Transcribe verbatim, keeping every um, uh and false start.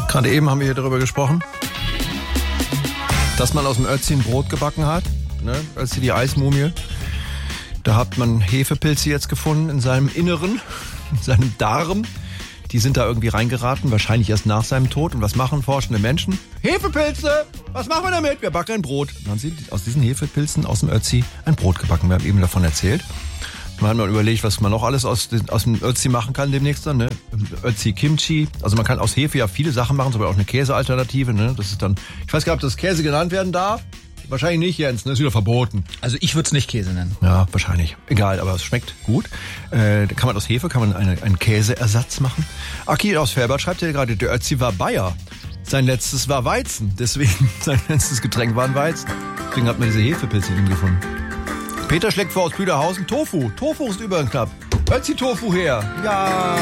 Gerade eben haben wir hier darüber gesprochen, dass man aus dem Ötzi ein Brot gebacken hat. Ne? Ötzi, die Eismumie. Da hat man Hefepilze jetzt gefunden in seinem Inneren, in seinem Darm. Die sind da irgendwie reingeraten, wahrscheinlich erst nach seinem Tod. Und was machen forschende Menschen? Hefepilze! Was machen wir damit? Wir backen ein Brot. Und dann haben sie aus diesen Hefepilzen aus dem Ötzi ein Brot gebacken. Wir haben eben davon erzählt. Man hat mal überlegt, was man noch alles aus, aus dem Ötzi machen kann demnächst dann. Ne? Ötzi Kimchi. Also man kann aus Hefe ja viele Sachen machen, zum Beispiel auch eine Käsealternative. Ne? Das ist dann, ich weiß gar nicht, ob das Käse genannt werden darf. Wahrscheinlich nicht, Jens, ne? Ist wieder verboten. Also ich würde es nicht Käse nennen. Ja, wahrscheinlich. Egal, aber es schmeckt gut. Äh, da kann man aus Hefe kann man eine, einen Käseersatz machen. Aki aus Felbert schreibt ja gerade, der Ötzi war Bayer. Sein letztes war Weizen. Deswegen, sein letztes Getränk war ein Weizen. Deswegen hat man diese Hefepilze in ihm gefunden. Peter schlägt vor aus Büderhausen, Tofu. Tofu ist überall knapp. Ötzi Tofu her. Ja.